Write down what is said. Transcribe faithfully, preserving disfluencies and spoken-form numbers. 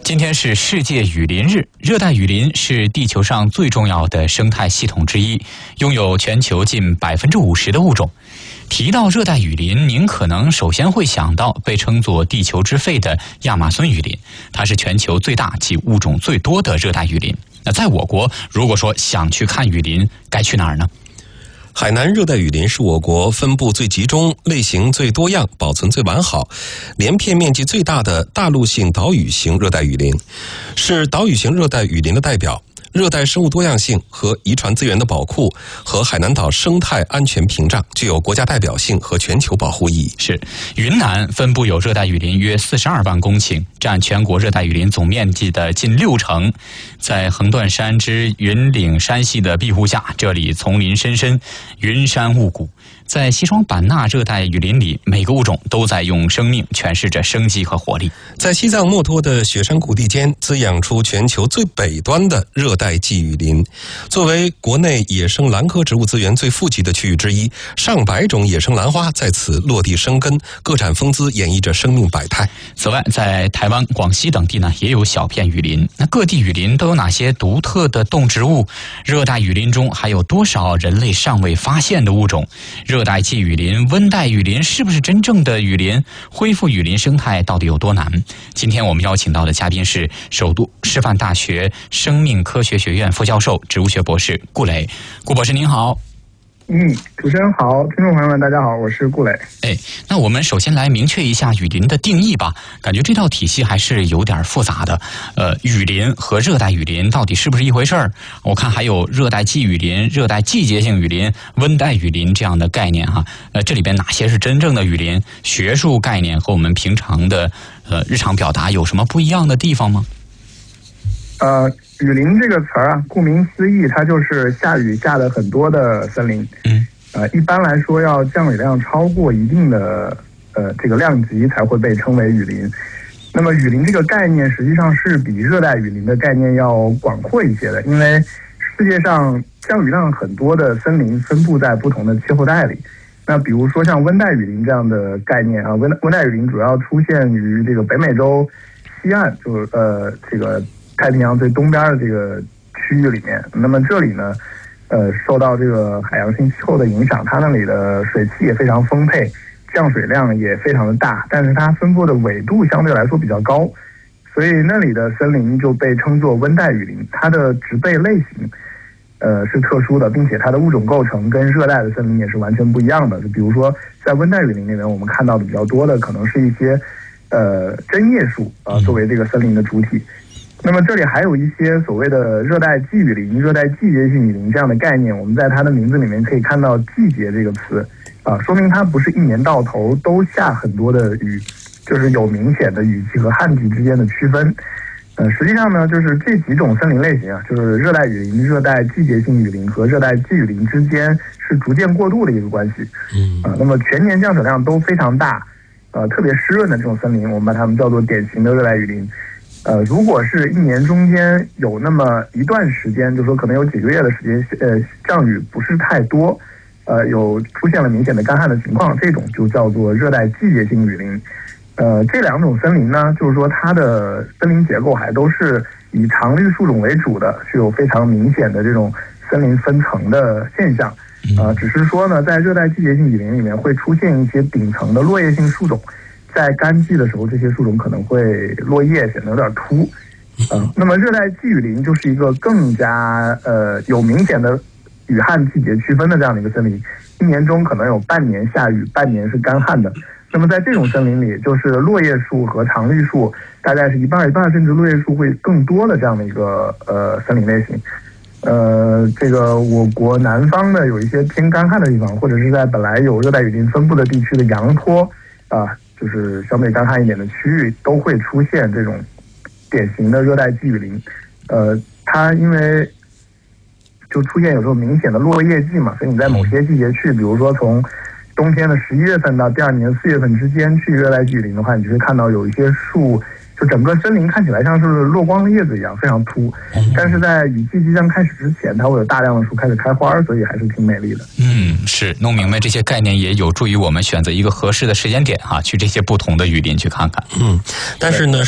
今天是世界雨林日。热带雨林是地球上最重要的生态系统之一，拥有全球近百分之五十的物种。提到热带雨林，您可能首先会想到被称作地球之肺的亚马孙雨林，它是全球最大及物种最多的热带雨林。那在我国，如果说想去看雨林，该去哪儿呢？ 海南热带雨林是我国分布最集中、类型最多样、保存最完好、连片面积最大的大陆性岛屿型热带雨林，是岛屿型热带雨林的代表。热带生物多样性和遗传资源的保护和海南岛生态安全屏障，具有国家代表性和全球保护意义。 是，云南分布有热带雨林约四十二万公顷，占全国热带雨林总面积的近六成。在横断山之云岭山系的庇护下，这里丛林深深，云山雾谷。在西双版纳热带雨林里，每个物种都在用生命诠释着生机和活力。 在西藏墨脱的雪山谷地间，滋养出全球最北端的热带季雨林。作为国内野生兰科植物资源最富集的区域之一，上百种野生兰花在此落地生根，各展风姿，演绎着生命百态。 此外，在台湾、广西等地呢，也有小片雨林。那各地雨林都有哪些独特的动植物？热带雨林中还有多少人类尚未发现的物种？热带季雨林、温带雨林是不是真正的雨林？恢复雨林生态到底有多难？今天我们邀请到的嘉宾是首都师范大学生命科学学院副教授、植物学博士顾磊。顾博士您好。 嗯，主持人好，听众朋友们大家好，我是顾磊。 哎，那我们首先来明确一下雨林的定义吧。感觉这套体系还是有点复杂的。呃，雨林和热带雨林到底是不是一回事儿？我看还有热带季雨林、热带季节性雨林、温带雨林这样的概念哈。呃，这里边哪些是真正的雨林？学术概念和我们平常的呃日常表达有什么不一样的地方吗？ 呃，雨林这个词儿啊，顾名思义，它就是下雨下的很多的森林。嗯，呃，一般来说，要降雨量超过一定的呃这个量级，才会被称为雨林。那么，雨林这个概念实际上是比热带雨林的概念要广阔一些的，因为世界上降雨量很多的森林分布在不同的气候带里。那比如说像温带雨林这样的概念啊，温温带雨林主要出现于这个北美洲西岸，就是呃这个太平洋最东边的这个区域里面。那么这里呢，呃，受到这个海洋性气候的影响，它那里的水汽也非常丰沛，降水量也非常的大，但是它分布的纬度相对来说比较高，所以那里的森林就被称作温带雨林。它的植被类型，呃，是特殊的，并且它的物种构成跟热带的森林也是完全不一样的。就比如说，在温带雨林里面，我们看到的比较多的可能是一些呃针叶树啊、呃，作为这个森林的主体。那么这里还有一些所谓的热带季雨林、热带季节性雨林这样的概念，我们在它的名字里面可以看到“季节”这个词，啊，说明它不是一年到头都下很多的雨，就是有明显的雨季和旱季之间的区分。呃，实际上呢，就是这几种森林类型啊，就是热带雨林、热带季节性雨林和热带季雨林之间是逐渐过渡的一个关系。嗯，啊，那么全年降水量都非常大，呃，特别湿润的这种森林，我们把它们叫做典型的热带雨林。呃，如果是一年中间有那么一段时间，就是说可能有几个月的时间，呃，降雨不是太多，呃，有出现了明显的干旱的情况，这种就叫做热带季节性雨林。呃，这两种森林呢，就是说它的森林结构还都是以常绿树种为主的，是有非常明显的这种森林分层的现象。呃，只是说呢，在热带季节性雨林里面会出现一些顶层的落叶性树种。在干季的时候，这些树种可能会落叶，显得有点秃。嗯、呃，那么热带季雨林就是一个更加呃有明显的雨旱季节区分的这样的一个森林，一年中可能有半年下雨，半年是干旱的。那么在这种森林里，就是落叶树和常绿树大概是一半一半，甚至落叶树会更多的这样的一个呃森林类型。呃，这个我国南方的有一些偏干旱的地方，或者是在本来有热带雨林分布的地区的阳坡啊。呃就是相对干旱一点的区域，都会出现这种典型的热带季雨林。呃，它因为就出现有时候明显的落叶季嘛，所以你在某些季节去，比如说从冬天的十一月份到第二年四月份之间去热带季雨林的话，你就会看到有一些树，就整个森林看起来像是落光的叶子一样，非常秃。但是在雨季即将开始之前，它会有大量的树开始开花，所以还是挺美丽的。 嗯，是弄明白这些概念，也有助于我们选择一个合适的时间点哈、啊，去这些不同的雨林去看看。 嗯，但是呢。